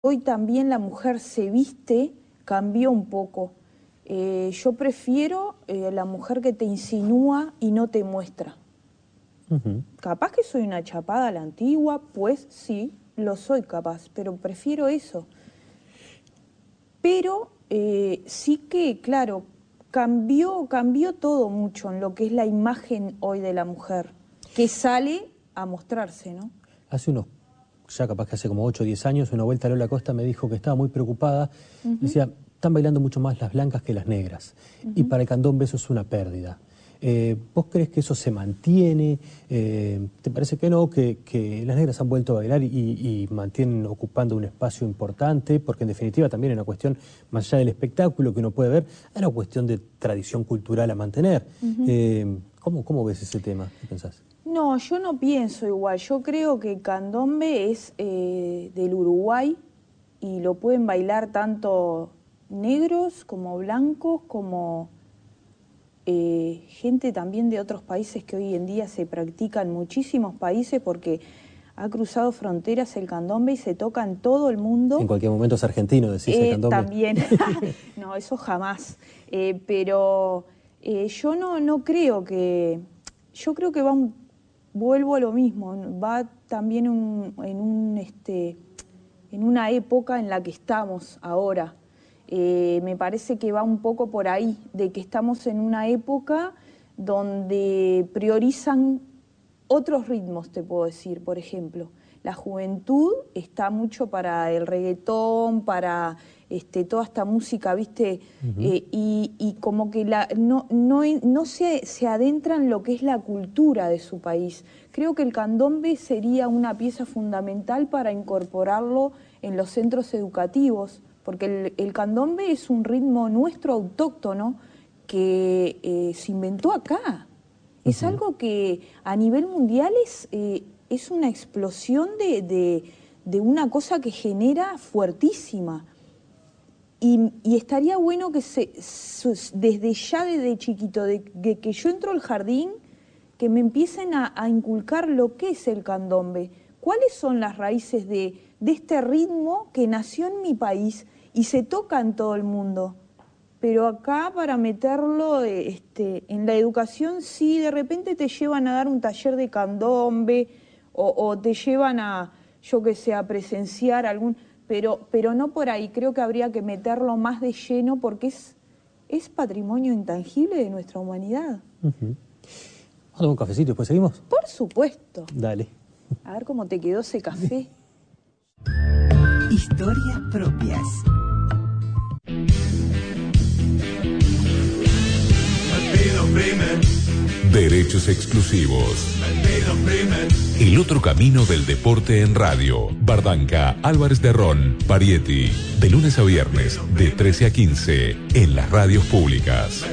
hoy también la mujer se viste, cambió un poco. Yo prefiero la mujer que te insinúa y no te muestra. Capaz que soy una chapada a la antigua, pues sí, lo soy capaz, pero prefiero eso. Pero sí que, claro, cambió todo mucho en lo que es la imagen hoy de la mujer, que sale a mostrarse, ¿no? Ya capaz que hace como 8 o 10 años, una vuelta Lola Costa me dijo que estaba muy preocupada. Decía, están bailando mucho más las blancas que las negras. Y para el candombe eso es una pérdida. ¿Vos crees que eso se mantiene? ¿Te parece que no? Que las negras han vuelto a bailar y mantienen ocupando un espacio importante, porque en definitiva también es una cuestión, más allá del espectáculo que uno puede ver, es una cuestión de tradición cultural a mantener. ¿Cómo ves ese tema? ¿Qué pensás? No, yo no pienso igual. Yo creo que el candombe es del Uruguay y lo pueden bailar tanto negros como blancos, como gente también de otros países que hoy en día se practica en muchísimos países porque ha cruzado fronteras el candombe y se toca en todo el mundo. En cualquier momento es argentino, decís el candombe. También. No, eso jamás. Pero yo no creo que... Yo creo que vuelvo a lo mismo, va también en una época en la que estamos ahora. Me parece que va un poco por ahí, de que estamos en una época donde priorizan otros ritmos, te puedo decir, por ejemplo. La juventud está mucho para el reggaetón, para toda esta música, ¿viste? Y como que no se adentra en lo que es la cultura de su país. Creo que el candombe sería una pieza fundamental para incorporarlo en los centros educativos, porque el candombe es un ritmo nuestro autóctono que se inventó acá. Es algo que a nivel mundial es una explosión de una cosa que genera fuertísima. Y estaría bueno que desde ya, desde chiquito, de que yo entro al jardín, que me empiecen a inculcar lo que es el candombe. ¿Cuáles son las raíces de este ritmo que nació en mi país y se toca en todo el mundo? Pero acá para meterlo en la educación, sí, de repente te llevan a dar un taller de candombe o te llevan a, yo qué sé, a presenciar algún... Pero no por ahí, creo que habría que meterlo más de lleno porque es patrimonio intangible de nuestra humanidad. ¿Vamos a tomar un cafecito y después seguimos? Por supuesto. Dale. A ver cómo te quedó ese café. Historias propias. Derechos exclusivos. El otro camino del deporte en radio. Bardanca, Álvarez de Ron, Parietti. De lunes a viernes, de 13 a 15, en las radios públicas.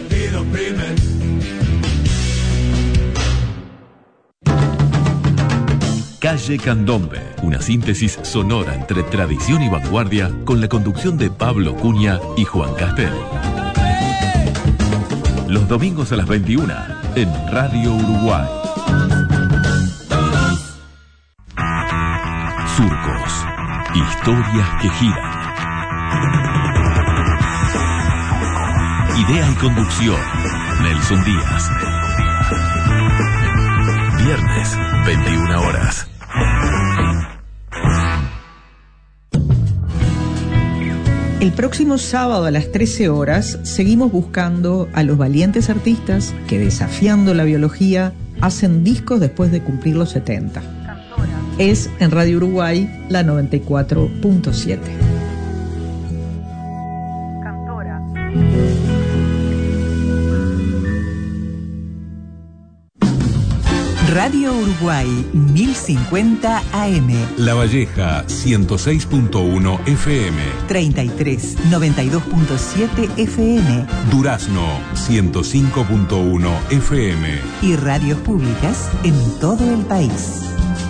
Calle Candombe, una síntesis sonora entre tradición y vanguardia con la conducción de Pablo Cunha y Juan Castel. Los domingos a las 21 en Radio Uruguay. Surcos, historias que giran. Idea y conducción, Nelson Díaz. Viernes, 21 horas. El próximo sábado a las 13 horas seguimos buscando a los valientes artistas que, desafiando la biología, hacen discos después de cumplir los 70. Es en Radio Uruguay la 94.7. Radio Uruguay 1050 AM. La Valleja 106.1 FM. 33 92.7 FM. Durazno 105.1 FM. Y radios públicas en todo el país.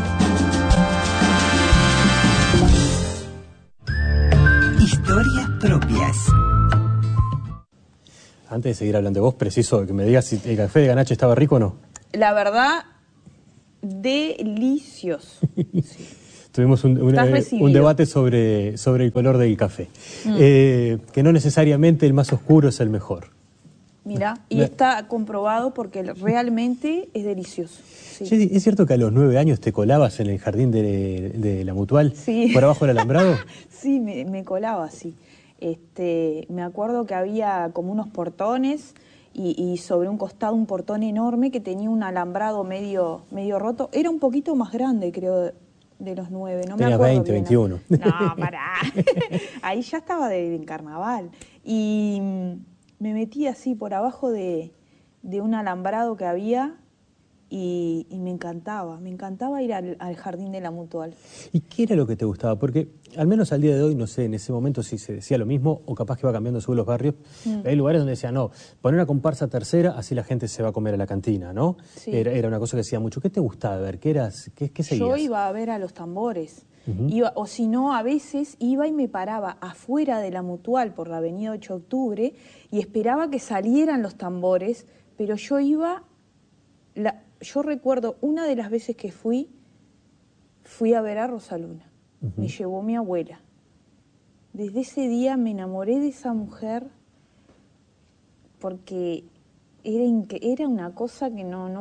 Historias propias. Antes de seguir hablando de vos, preciso que me digas si el café de Ganache estaba rico o no. La verdad, delicioso. Sí. tuvimos un debate sobre el color del café. Que no necesariamente el más oscuro es el mejor. Mira, y está comprobado porque realmente es delicioso. Sí. Jessy, ¿es cierto que a los 9 años te colabas en el jardín de la Mutual? Sí. ¿Por abajo del alambrado? Sí, me colaba, sí. Me acuerdo que había como unos portones y sobre un costado un portón enorme que tenía un alambrado medio roto. Era un poquito más grande, creo, de los 9. No Tenías me acuerdo 20, bien. 21. No, pará. Ahí ya estaba en carnaval. Y me metí así por abajo de un alambrado que había y me encantaba ir al jardín de la Mutual. ¿Y qué era lo que te gustaba? Porque al menos al día de hoy, no sé, en ese momento si se decía lo mismo o capaz que va cambiando según los barrios. Hay lugares donde decían, no, poner una comparsa tercera, así la gente se va a comer a la cantina, ¿no? Sí. Era una cosa que decía mucho. ¿Qué te gustaba ver? ¿Qué seguías? Yo iba a ver a los tambores. Iba, o si no, a veces iba y me paraba afuera de la Mutual por la avenida 8 de octubre y esperaba que salieran los tambores, pero yo iba... Yo recuerdo una de las veces que fui a ver a Rosaluna. Me llevó mi abuela. Desde ese día me enamoré de esa mujer porque era una cosa que no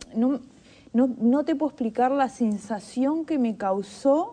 te puedo explicar la sensación que me causó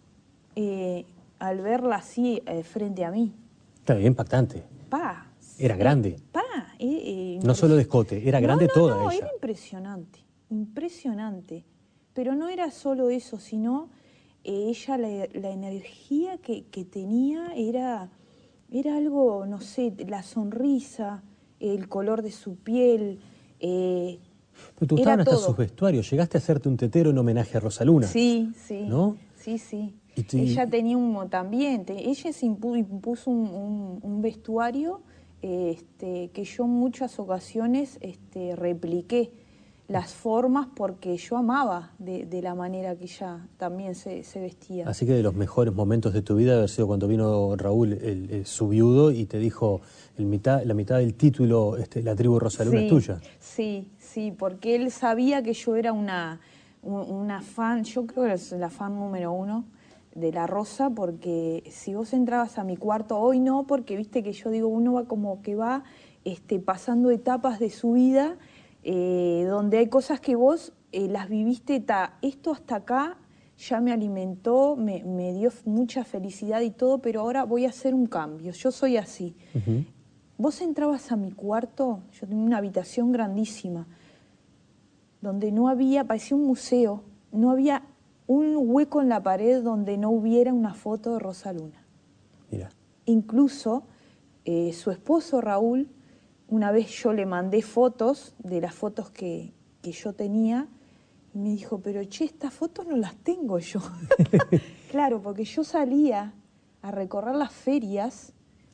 al verla así frente a mí. Está bien impactante. Era grande. No solo de escote, era grande toda ella. Era impresionante. Pero no era solo eso, sino ella, la energía que tenía era algo, no sé, la sonrisa, el color de su piel. Pero te gustaban hasta sus vestuarios. Llegaste a hacerte un tetero en homenaje a Rosaluna. Sí. ¿No? Sí. Ella tenía ella se impuso un vestuario que yo en muchas ocasiones repliqué las formas porque yo amaba de la manera que ella también se vestía. Así que de los mejores momentos de tu vida haber sido cuando vino Raúl, su viudo, y te dijo la mitad del título, la tribu Rosaluna es tuya. Sí, porque él sabía que yo era una fan, yo creo que era la fan número 1 de La Rosa, porque si vos entrabas a mi cuarto, hoy no, porque viste que yo digo, uno va como que va pasando etapas de su vida, donde hay cosas que vos las viviste, esto hasta acá ya me alimentó, me dio mucha felicidad y todo, pero ahora voy a hacer un cambio, yo soy así. Vos entrabas a mi cuarto, yo tenía una habitación grandísima, donde no había, parecía un museo, no había un hueco en la pared donde no hubiera una foto de Rosaluna. Mira. Incluso su esposo Raúl, una vez yo le mandé fotos de las fotos que yo tenía y me dijo, pero estas fotos no las tengo yo. Claro, porque yo salía a recorrer las ferias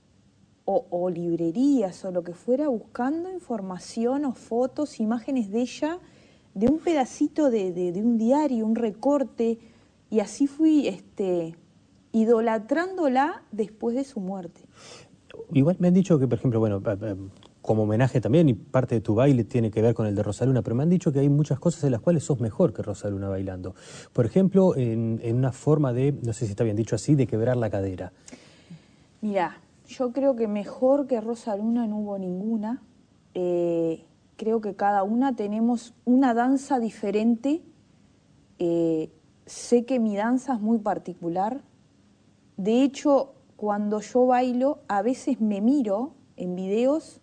o librerías o lo que fuera buscando información o fotos, imágenes de ella, de un pedacito de un diario, un recorte, y así fui idolatrándola después de su muerte. Igual me han dicho que, por ejemplo, bueno, como homenaje también, y parte de tu baile tiene que ver con el de Rosaluna, pero me han dicho que hay muchas cosas en las cuales sos mejor que Rosaluna bailando. Por ejemplo, en una forma de, no sé si está bien dicho así, de quebrar la cadera. Mirá, yo creo que mejor que Rosaluna no hubo ninguna. Creo que cada una tenemos una danza diferente. Sé que mi danza es muy particular. De hecho, cuando yo bailo, a veces me miro en videos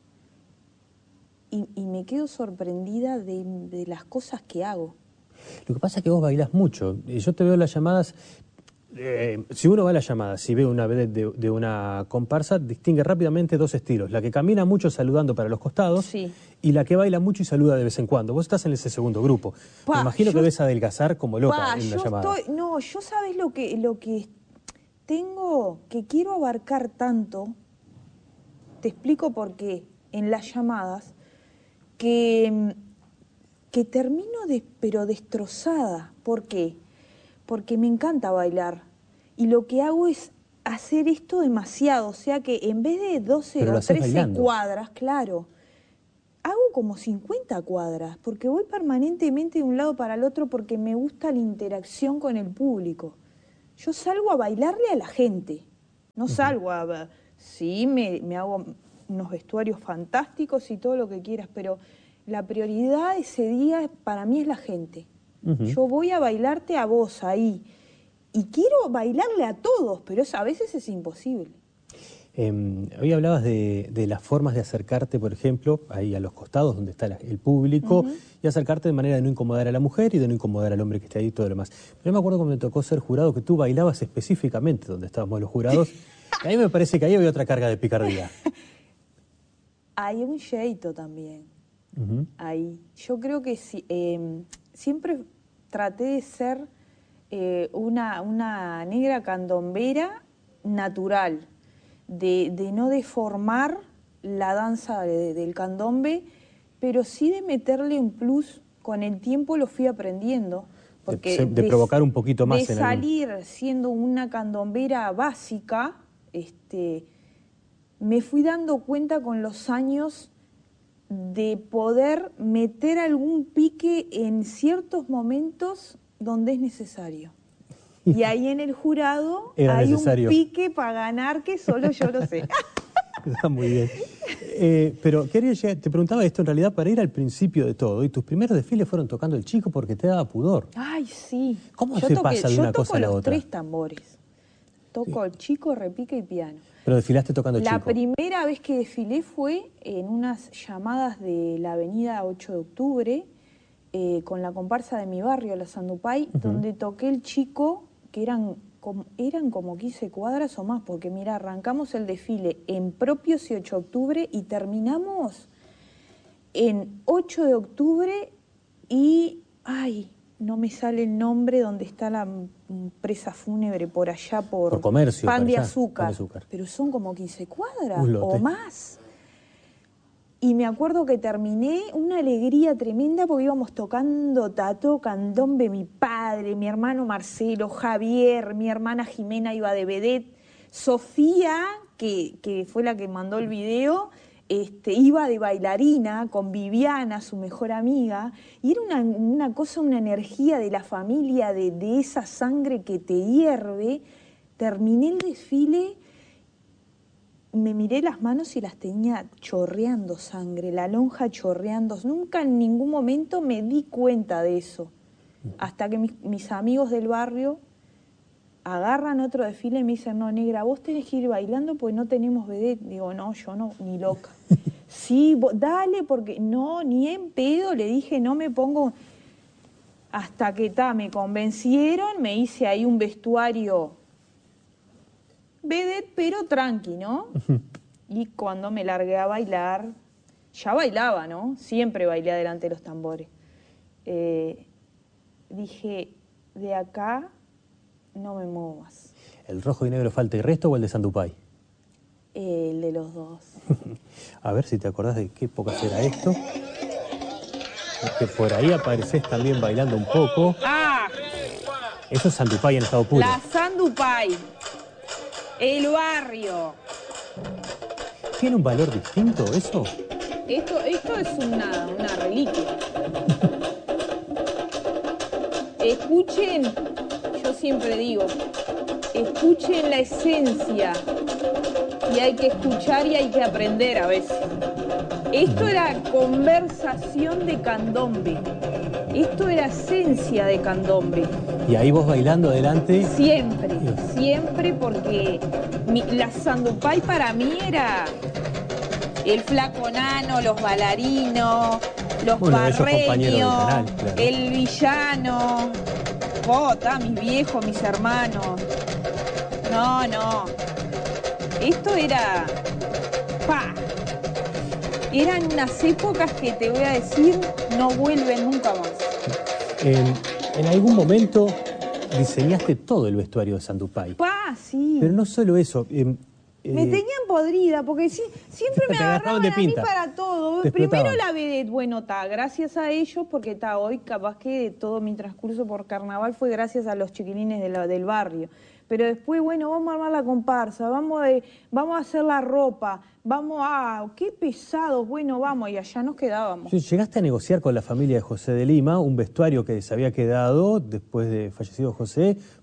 y me quedo sorprendida de las cosas que hago. Lo que pasa es que vos bailás mucho. Yo te veo en las llamadas. Si uno va a la llamada, si ve una vedette de una comparsa, distingue rápidamente dos estilos. La que camina mucho saludando para los costados, sí, y la que baila mucho y saluda de vez en cuando. Vos estás en ese segundo grupo. Me imagino que debes adelgazar como loca en la llamada. Yo sabes lo que tengo, que quiero abarcar tanto. Te explico por qué. En las llamadas, que termino pero destrozada. ¿Por qué? Porque me encanta bailar y lo que hago es hacer esto demasiado, o sea que en vez de 12 o 13 cuadras, claro, hago como 50 cuadras, porque voy permanentemente de un lado para el otro porque me gusta la interacción con el público. yo salgo a bailarle a la gente, no salgo a... Sí, me hago unos vestuarios fantásticos y todo lo que quieras, pero la prioridad ese día para mí es la gente. Yo voy a bailarte a vos ahí y quiero bailarle a todos, pero a veces es imposible. Hoy hablabas de las formas de acercarte, por ejemplo, ahí a los costados donde está el público, y acercarte de manera de no incomodar a la mujer y de no incomodar al hombre que está ahí y todo lo demás. Pero me acuerdo cuando me tocó ser jurado que tú bailabas específicamente donde estábamos los jurados, y a mí me parece que ahí había otra carga de picardía. Hay un jeito también, ahí. Yo creo que siempre traté de ser una negra candombera natural, de no deformar la danza del candombe, pero sí de meterle un plus. Con el tiempo lo fui aprendiendo. Porque de provocar un poquito más. De salir siendo una candombera básica, me fui dando cuenta con los años de poder meter algún pique en ciertos momentos donde es necesario. Y ahí en el jurado hay un pique para ganar que solo yo lo sé. Está muy bien. Pero te preguntaba esto en realidad para ir al principio de todo. Y tus primeros desfiles fueron tocando el chico porque te daba pudor. Ay, sí. ¿Cómo se pasa de una cosa a la otra? Yo toco los 3 tambores. Toco el chico, repique y piano. Pero desfilaste tocando el chico. La primera vez que desfilé fue en unas llamadas de la avenida 8 de octubre, con la comparsa de mi barrio, la Sandupay, donde toqué el chico, que eran como 15 cuadras o más, porque mira, arrancamos el desfile en Propios y 8 de octubre y terminamos en 8 de octubre y, no me sale el nombre, donde está la empresa fúnebre por allá, por Comercio, Pan de Azúcar. Pero son como 15 cuadras o más. Y me acuerdo que terminé una alegría tremenda porque íbamos tocando Tato, candombe, mi padre, mi hermano Marcelo, Javier, mi hermana Jimena iba de vedette, Sofía, que fue la que mandó el video, iba de bailarina con Viviana, su mejor amiga, y era una cosa, una energía de la familia, de esa sangre que te hierve. Terminé el desfile, me miré las manos y las tenía chorreando sangre, la lonja chorreando. Nunca en ningún momento me di cuenta de eso. Hasta que mis amigos del barrio agarran otro desfile y me dicen, no, negra, vos tenés que ir bailando porque no tenemos vedette. Digo, no, yo no, ni loca. Sí, dale, porque no, ni en pedo, le dije, no me pongo... Hasta que me convencieron, me hice ahí un vestuario... vedette, pero tranqui, ¿no? Y cuando me largué a bailar, ya bailaba, ¿no? Siempre bailé delante de los tambores. Dije, de acá no me muevo más. ¿El rojo y negro falta y resto o el de Sandupay? El de los dos. A ver si te acordás de qué época será esto. Que por ahí apareces también bailando un poco. ¡Ah! Eso es Sandupay en estado puro. La Sandupay. El barrio. ¿Tiene un valor distinto eso? Esto es una reliquia. Escuchen, yo siempre digo, escuchen la esencia. Y hay que escuchar y hay que aprender a veces. Esto era conversación de candombe. Esto era esencia de candombe. Y ahí vos bailando adelante. Siempre, porque la Sandupay para mí era el flaco nano, los bailarinos, los barreños, claro. El villano, mis viejos, mis hermanos. No. Esto era... Eran unas épocas que te voy a decir, no vuelven nunca más. En algún momento diseñaste todo el vestuario de Sandupay. Sí. Pero no solo eso. Me tenían podrida, porque siempre me agarraban a mí para todo. Primero la vedette, gracias a ellos, porque hoy capaz que todo mi transcurso por carnaval fue gracias a los chiquilines del barrio. Pero después, vamos a armar la comparsa, vamos a hacer la ropa, qué pesados, vamos, y allá nos quedábamos. ¿Llegaste a negociar con la familia de José de Lima un vestuario que se había quedado después de fallecido José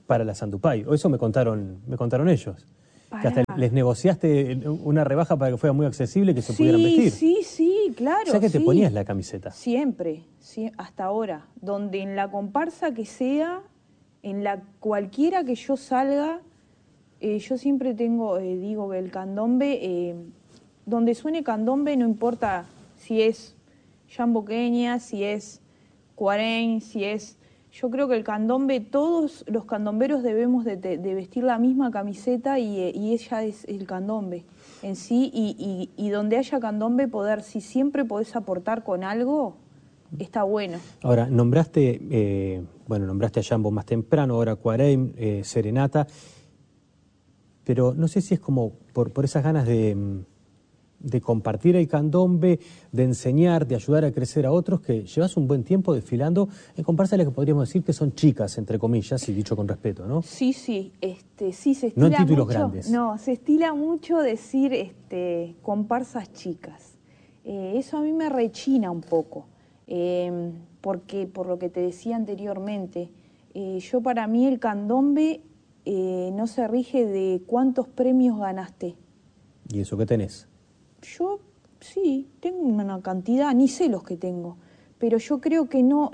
para la Santupay. O eso me contaron ellos. Que hasta les negociaste una rebaja para que fuera muy accesible, que se pudieran vestir. Sí, claro. O sea que te ponías la camiseta. Siempre, hasta ahora. Donde en la comparsa que sea, en la cualquiera que yo salga, yo siempre digo que el candombe, donde suene candombe, no importa si es yamboqueña, si es cuarén, si es... Yo creo que el candombe, todos los candomberos debemos de vestir la misma camiseta y ella es el candombe en sí. Y donde haya candombe, si siempre podés aportar con algo, está bueno. Ahora, nombraste a Jambo más temprano, ahora Cuarén, Serenata, pero no sé si es como por esas ganas de compartir el candombe, de enseñar, de ayudar a crecer a otros, que llevas un buen tiempo desfilando en comparsas que podríamos decir que son chicas, entre comillas, y dicho con respeto, ¿no? Sí, se estila no en títulos mucho, grandes. No, se estila mucho decir comparsas chicas. Eso a mí me rechina un poco, porque por lo que te decía anteriormente, para mí el candombe no se rige de cuántos premios ganaste. ¿Y eso qué tenés? Yo sí, tengo una cantidad, ni sé los que tengo, pero yo creo que no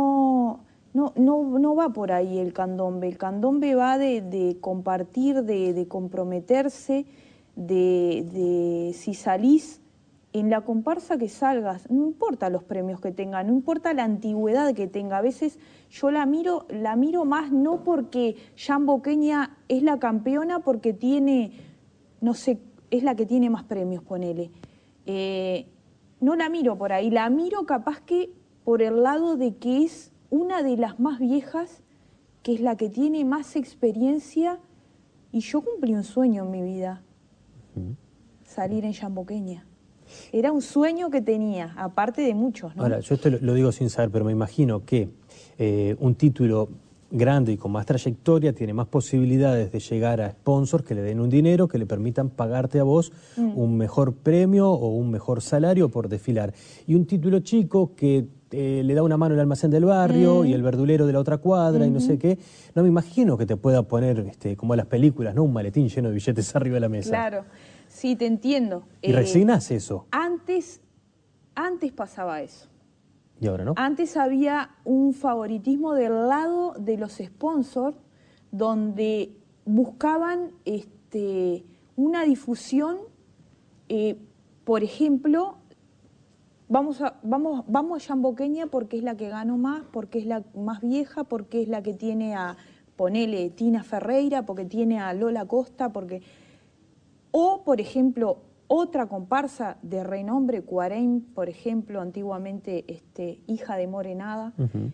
va por ahí el candombe. El candombe va de compartir, de comprometerse, de si salís en la comparsa que salgas, no importa los premios que tenga, no importa la antigüedad que tenga. A veces yo la miro más no porque Yamboqueña es la campeona, porque tiene, no sé, es la que tiene más premios, ponele. No la miro por ahí, la miro capaz que por el lado de que es una de las más viejas, que es la que tiene más experiencia, y yo cumplí un sueño en mi vida, salir en Yamboqueña. Era un sueño que tenía, aparte de muchos, ¿no? Ahora, yo esto lo digo sin saber, pero me imagino que un título grande y con más trayectoria tiene más posibilidades de llegar a sponsors que le den un dinero, que le permitan pagarte a vos un mejor premio o un mejor salario por desfilar. Y un título chico que le da una mano el almacén del barrio y el verdulero de la otra cuadra y no sé qué, no me imagino que te pueda poner, como en las películas, ¿no? Un maletín lleno de billetes arriba de la mesa. Claro, sí, te entiendo. ¿Y resignás eso? Antes pasaba eso. ¿Y ahora no? Antes había un favoritismo del lado de los sponsors, donde buscaban una difusión, por ejemplo, vamos a Yamboqueña porque es la que ganó más, porque es la más vieja, porque es la que tiene a, ponele, Tina Ferreira, porque tiene a Lola Costa, porque... O, por ejemplo, otra comparsa de renombre, Cuarén, por ejemplo, antiguamente hija de Morenada.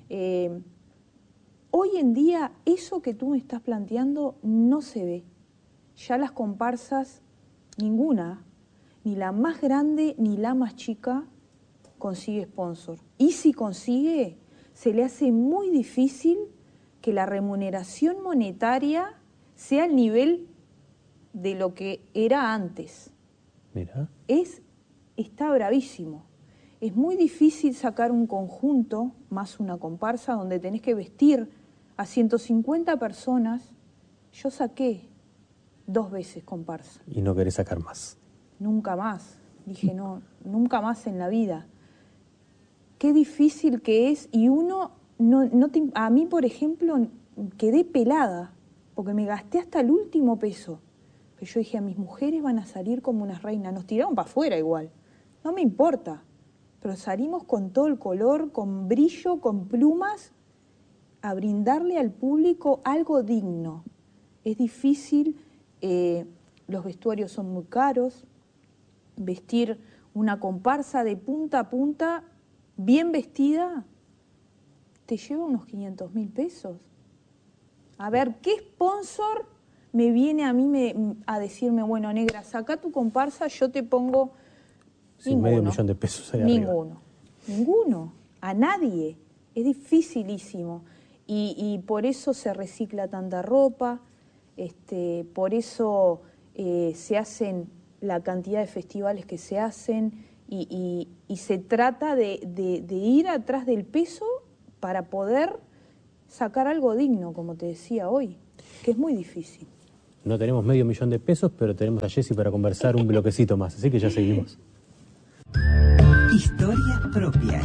Hoy en día, eso que tú me estás planteando no se ve. Ya las comparsas, ninguna, ni la más grande ni la más chica, consigue sponsor. Y si consigue, se le hace muy difícil que la remuneración monetaria sea al nivel de lo que era antes. Mira. Está bravísimo. Es muy difícil sacar un conjunto, más una comparsa, donde tenés que vestir a 150 personas. Yo saqué 2 veces comparsa. Y no querés sacar más. Nunca más. Dije, no, nunca más en la vida. Qué difícil que es. Y uno, a mí, por ejemplo, quedé pelada, porque me gasté hasta el último peso. Yo dije, a mis mujeres van a salir como unas reinas. Nos tiraron para afuera igual. No me importa. Pero salimos con todo el color, con brillo, con plumas, a brindarle al público algo digno. Es difícil, los vestuarios son muy caros. Vestir una comparsa de punta a punta, bien vestida, te lleva unos 500.000 pesos. A ver, ¿qué sponsor me viene a mí a decirme, bueno, negra, saca tu comparsa, yo te pongo... Sí, $500.000 sería Ninguno, a nadie. Es dificilísimo. Y por eso se recicla tanta ropa, por eso se hacen la cantidad de festivales que se hacen y se trata de ir atrás del peso para poder sacar algo digno, como te decía hoy. que es muy difícil. No tenemos $500,000 de pesos, pero tenemos a Jessy para conversar un bloquecito más, así que ya seguimos. Historias propias.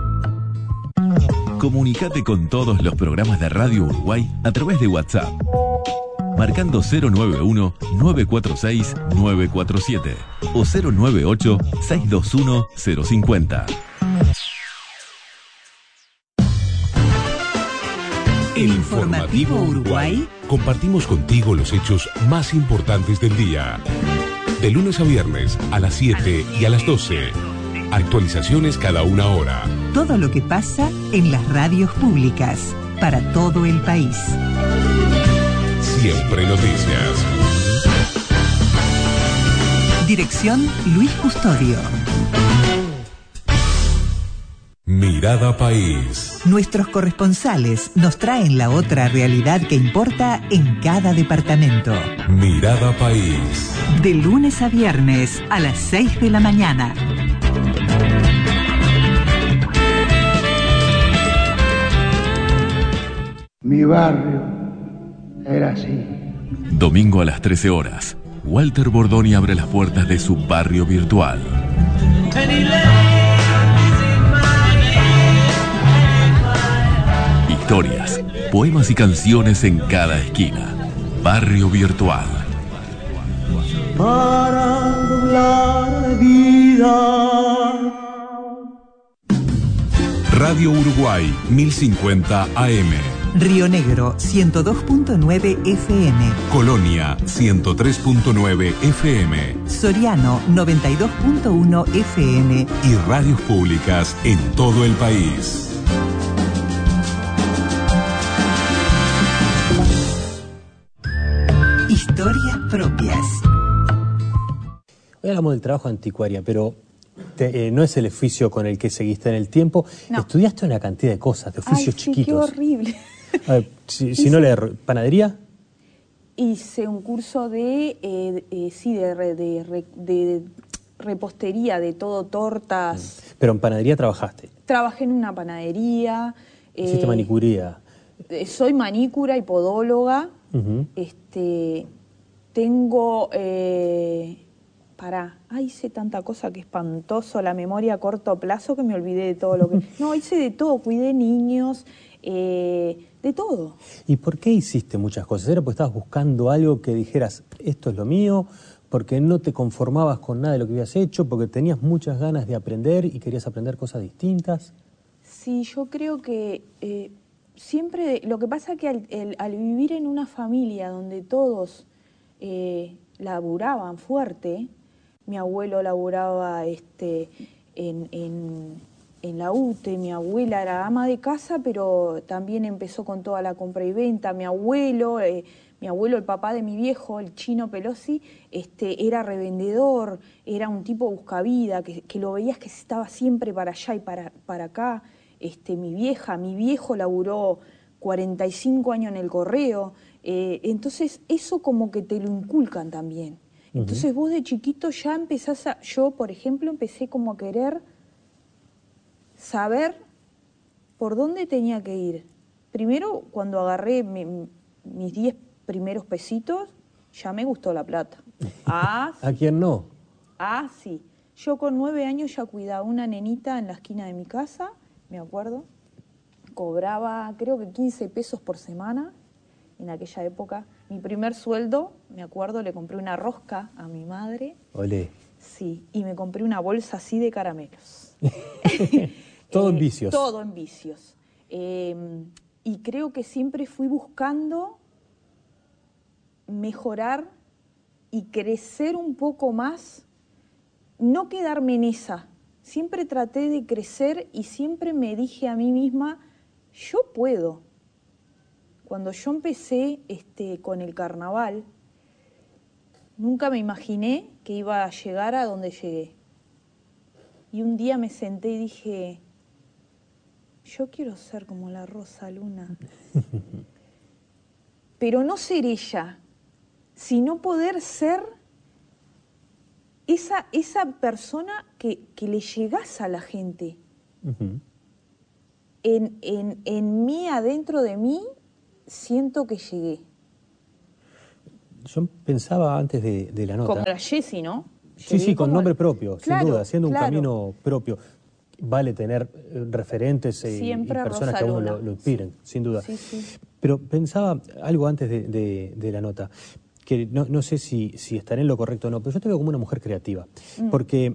Comunicate con todos los programas de Radio Uruguay a través de WhatsApp. Marcando 091-946-947 o 098-621-050. El Informativo Uruguay. Compartimos contigo los hechos más importantes del día. De lunes a viernes a las 7 y a las 12. Actualizaciones cada una hora. Todo lo que pasa en las radios públicas para todo el país. Siempre noticias. Dirección Luis Custodio. Mirada País. Nuestros corresponsales nos traen la otra realidad que importa en cada departamento. Mirada País. De lunes a viernes a las 6 de la mañana. Mi barrio era así. Domingo a las 13 horas. Walter Bordoni abre las puertas de su barrio virtual. Historias, poemas y canciones en cada esquina. Barrio Virtual. Para doblar la vida. Radio Uruguay 1050 AM. Río Negro 102.9 FM. Colonia 103.9 FM. Soriano 92.1 FM. Y radios públicas en todo el país. Historias propias. Hoy hablamos del trabajo de anticuaria, pero no es el oficio con el que seguiste en el tiempo. No. Estudiaste una cantidad de cosas, de oficios chiquitos. Qué horrible. A ver, si no leer, ¿panadería? Hice un curso de repostería, de todo, tortas. Pero en panadería trabajaste. Trabajé en una panadería. Hiciste manicuría. Soy manícura y podóloga. Uh-huh. Tengo... hice tanta cosa que espantoso, la memoria a corto plazo que me olvidé de todo lo que... No, hice de todo, cuidé niños, de todo. ¿Y por qué hiciste muchas cosas? ¿Era porque estabas buscando algo que dijeras, esto es lo mío? ¿Porque no te conformabas con nada de lo que habías hecho? ¿Porque tenías muchas ganas de aprender y querías aprender cosas distintas? Sí, yo creo que siempre... Lo que pasa es que al vivir en una familia donde todos laburaban fuerte... Mi abuelo laburaba en la UTE, mi abuela era ama de casa, pero también empezó con toda la compra y venta. Mi abuelo, el papá de mi viejo, el Chino Pelosi, era revendedor, era un tipo buscavida, que lo veías que estaba siempre para allá y para acá. Mi viejo laburó 45 años en el correo. Entonces, eso como que te lo inculcan también. Entonces vos de chiquito ya empezás yo, por ejemplo, empecé como a querer saber por dónde tenía que ir. Primero, cuando agarré mis 10 primeros pesitos, ya me gustó la plata. ¿A quién no? Sí. Yo con 9 años ya cuidaba una nenita en la esquina de mi casa, me acuerdo. Cobraba, creo que 15 pesos por semana en aquella época. Mi primer sueldo, me acuerdo, le compré una rosca a mi madre. Olé. Sí, y me compré una bolsa así de caramelos. Todo en vicios. Todo en vicios. Y creo que siempre fui buscando mejorar y crecer un poco más, no quedarme en esa. Siempre traté de crecer y siempre me dije a mí misma, yo puedo. Cuando yo empecé con el carnaval, nunca me imaginé que iba a llegar a donde llegué. Y un día me senté y dije, yo quiero ser como la Rosa Luna. Pero no ser ella, sino poder ser esa persona que le llegás a la gente. Uh-huh. En mí, adentro de mí, siento que llegué. Yo pensaba antes de la nota... Como la Jessie, ¿no? Sí, con nombre propio, claro, sin duda, haciendo un claro. camino propio. Vale tener referentes y personas que a uno lo inspiren, sin duda. Sí, sí. Pero pensaba algo antes de la nota, que no sé si estaré en lo correcto o no, pero yo te veo como una mujer creativa, porque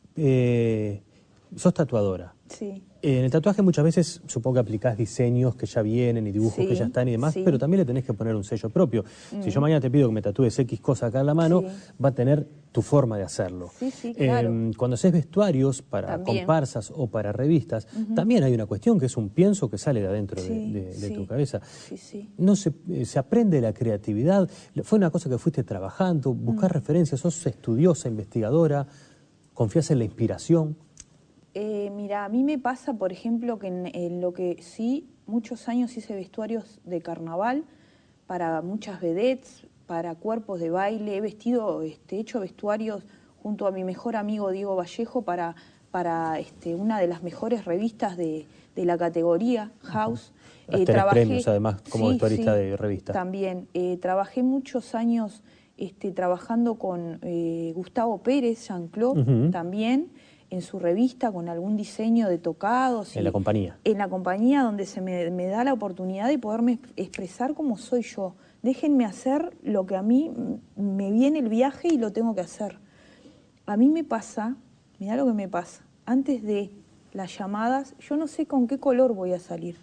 sos tatuadora. Sí. En el tatuaje muchas veces supongo que aplicás diseños que ya vienen y dibujos que ya están y demás, pero también le tenés que poner un sello propio. Si yo mañana te pido que me tatúes X cosa acá en la mano, va a tener tu forma de hacerlo. Sí, claro. Cuando haces vestuarios para comparsas o para revistas, también hay una cuestión que es un pienso que sale de adentro de tu cabeza. No se aprende la creatividad. Fue una cosa que fuiste trabajando, buscar referencias, sos estudiosa, investigadora, confías en la inspiración. Mira, a mí me pasa, por ejemplo, que en lo que sí, muchos años hice vestuarios de carnaval para muchas vedettes, para cuerpos de baile. He hecho vestuarios junto a mi mejor amigo Diego Vallejo para una de las mejores revistas de la categoría, House. Tenés premios, además, como vestuarista de revista. También. Trabajé muchos años trabajando con Gustavo Pérez, Jean-Claude, también, en su revista con algún diseño de tocados. En la compañía. En la compañía, donde se me da la oportunidad de poderme expresar como soy yo. Déjenme hacer lo que a mí me viene el viaje y lo tengo que hacer. A mí me pasa, mirá lo que me pasa, antes de las llamadas, yo no sé con qué color voy a salir.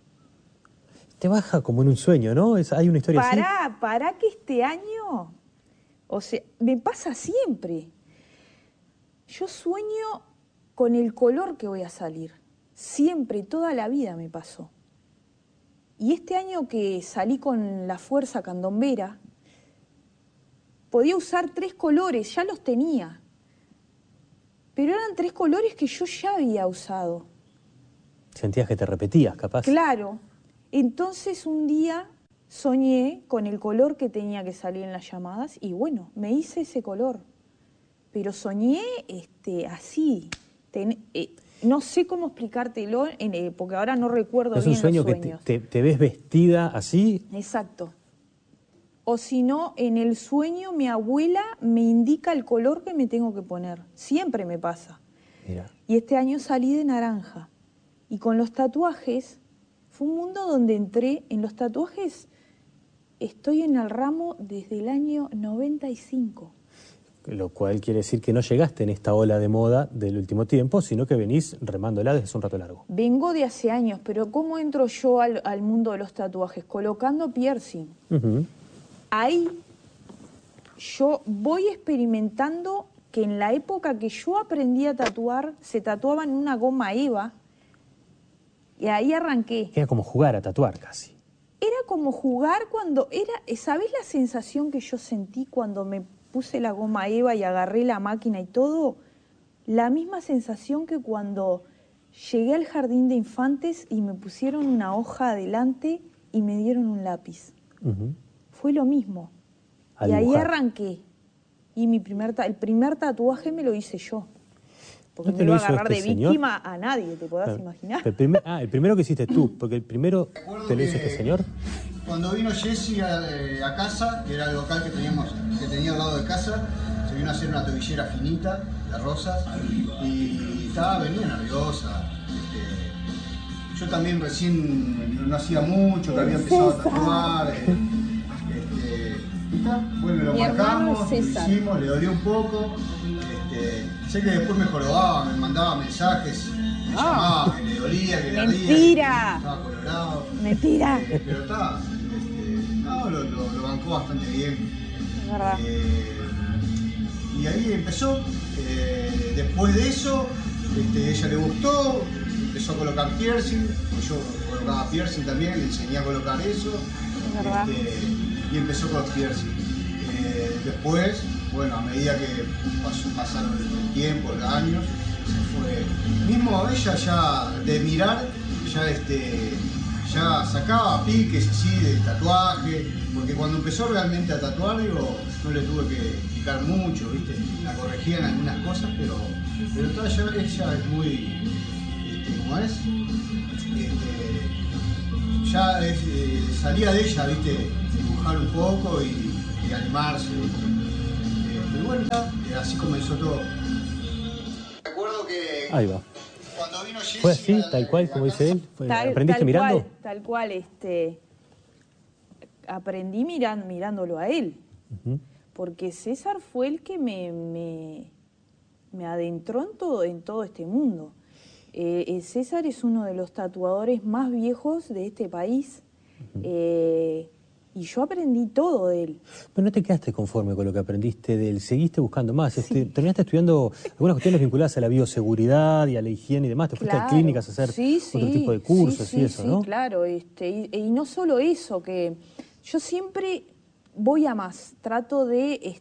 Te baja como en un sueño, ¿no? Hay una historia así. Pará que este año, o sea, me pasa siempre. Yo sueño con el color que voy a salir. Siempre, toda la vida me pasó. Y este año que salí con la fuerza candombera, podía usar 3 colores, ya los tenía. Pero eran 3 colores que yo ya había usado. Sentías que te repetías, capaz. Claro. Entonces un día soñé con el color que tenía que salir en las llamadas y bueno, me hice ese color. Pero soñé así. No sé cómo explicártelo, porque ahora no recuerdo bien los sueños. Es un sueño que te ves vestida así. Exacto. O si no, en el sueño mi abuela me indica el color que me tengo que poner. Siempre me pasa. Mira. Y este año salí de naranja. Y con los tatuajes, fue un mundo donde entré. En los tatuajes estoy en el ramo desde el año 95. Lo cual quiere decir que no llegaste en esta ola de moda del último tiempo, sino que venís remándola desde hace un rato largo. Vengo de hace años, pero ¿cómo entro yo al mundo de los tatuajes? Colocando piercing. Ahí yo voy experimentando que en la época que yo aprendí a tatuar, se tatuaban en una goma eva, y ahí arranqué. Era como jugar a tatuar casi. Era como jugar ¿sabés la sensación que yo sentí cuando me puse la goma eva y agarré la máquina y todo? La misma sensación que cuando llegué al jardín de infantes y me pusieron una hoja adelante y me dieron un lápiz. Fue lo mismo. Y ahí arranqué. Y el primer tatuaje me lo hice yo. Porque no me iba a agarrar de víctima a nadie, ¿te podrás imaginar? El primero que hiciste tú, porque el primero te lo hizo este señor. Cuando vino Jessie a casa, que era el local que tenía al lado de casa, se vino a hacer una tobillera finita de rosas y venía nerviosa. Yo también recién no hacía mucho, que había empezado a tatuar. Bueno, lo marcamos, lo hicimos, le dolió un poco. Sé que después me jorobaba, me mandaba mensajes, me llamaba, que le dolía, que le ardía. ¡Mentira! Estaba colorado. ¡Mentira! Pero está, lo bancó bastante bien. Es verdad. Y ahí empezó. Después de eso, ella le gustó, empezó a colocar piercing, pues yo colocaba piercing también, le enseñé a colocar eso. Es verdad. Y empezó con los piercing. Después, bueno, a medida que pasaron el tiempo, los años, se fue. Mismo ella ya de mirar, ya sacaba piques así de tatuaje, porque cuando empezó realmente a tatuar, no le tuve que explicar mucho, ¿viste? La corregía en algunas cosas, pero ella es muy, ¿cómo es? Ya salía de ella, ¿viste? Dibujar un poco y y animarse. Y bueno, así comenzó todo. Recuerdo que Ahí va. cuando vino Jessie... ¿Fue así, tal cual, como dice él? ¿Aprendiste tal mirando? Tal cual, aprendí mirándolo a él. Porque César fue el que me adentró en todo este mundo. César es uno de los tatuadores más viejos de este país. Y yo aprendí todo de él. Pero no te quedaste conforme con lo que aprendiste de él, seguiste buscando más. Sí. Terminaste estudiando algunas cuestiones vinculadas a la bioseguridad y a la higiene y demás. Te fuiste a clínicas a hacer otro tipo de cursos y eso, ¿no? Sí, claro. Y no solo eso, que yo siempre voy a más. Trato de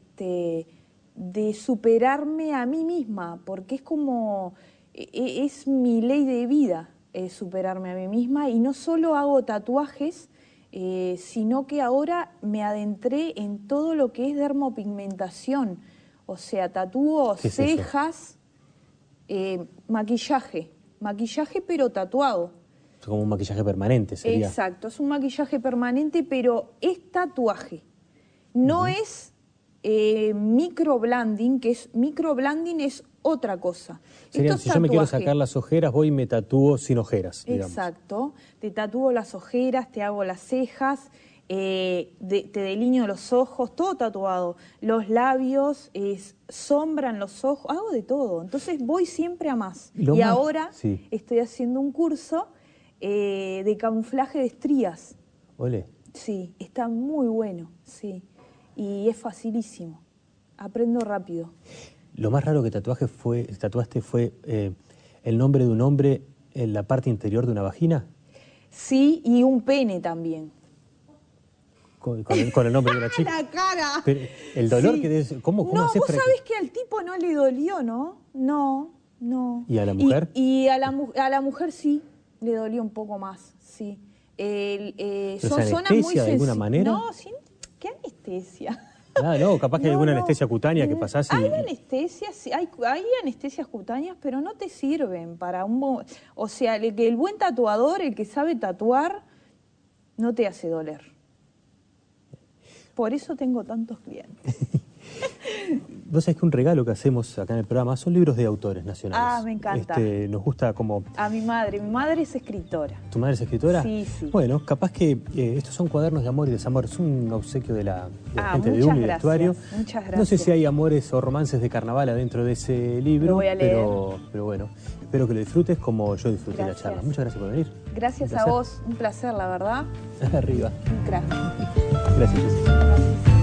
superarme a mí misma, porque es como... es mi ley de vida, superarme a mí misma. Y no solo hago tatuajes, sino que ahora me adentré en todo lo que es dermopigmentación, o sea, tatúo cejas, maquillaje pero tatuado. Es como un maquillaje permanente sería. Exacto, es un maquillaje permanente, pero es tatuaje. No es microblending, microblending es otra cosa. Sería, si yo me quiero sacar las ojeras, voy y me tatúo sin ojeras, digamos. Exacto. Te tatúo las ojeras, te hago las cejas, te delineo los ojos, todo tatuado. Los labios, sombra en los ojos, hago de todo. Entonces voy siempre a más. Y ahora estoy haciendo un curso de camuflaje de estrías. Ole. Sí, está muy bueno, sí. Y es facilísimo. Aprendo rápido. Lo más raro que tatuaste fue el nombre de un hombre en la parte interior de una vagina. Sí, y un pene también. Con el nombre de una chica. ¡La cara! Pero el dolor que debes... ¿Cómo no, haces vos sabés que al tipo no le dolió, ¿no? No. ¿Y a la mujer? Y a la mujer sí, le dolió un poco más, sí. Son zonas muy de alguna manera? No, ¿qué anestesia? Ah, no, capaz que hay alguna anestesia cutánea que pasás y... Hay anestesias, hay anestesias cutáneas, pero no te sirven para un... O sea, el buen tatuador, el que sabe tatuar, no te hace doler. Por eso tengo tantos clientes. Vos sabés que un regalo que hacemos acá en el programa son libros de autores nacionales. Ah, me encanta. Nos gusta como... A mi madre es escritora. ¿Tu madre es escritora? Sí. Bueno, capaz que estos son cuadernos de amor y desamor, es un obsequio de la gente de UNI, de Estuario. Muchas gracias. No sé si hay amores o romances de carnaval adentro de ese libro, lo voy a leer. Pero bueno, espero que lo disfrutes como yo disfruté la charla. Muchas gracias por venir. Gracias a vos, un placer, la verdad. Arriba. Un crack. Gracias, Jessy.